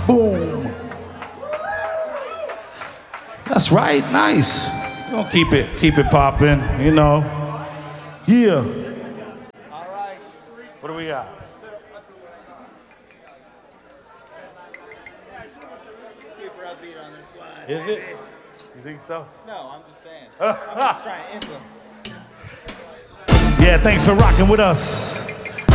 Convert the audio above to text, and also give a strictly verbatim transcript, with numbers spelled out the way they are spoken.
Boom. That's right, nice. We're gonna keep it, keep it popping, you know. Yeah. All right. What do we got? Keep her upbeat on this slide. Is it? You think so? No, I'm just saying. I'm just trying to implement. Yeah, thanks for rocking with us.